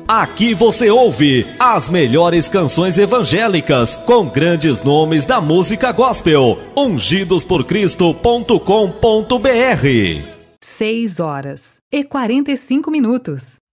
Aqui você ouve as melhores canções evangélicas com grandes nomes da música gospel. ungidosporcristo.com.br. 6 horas e 45 minutos.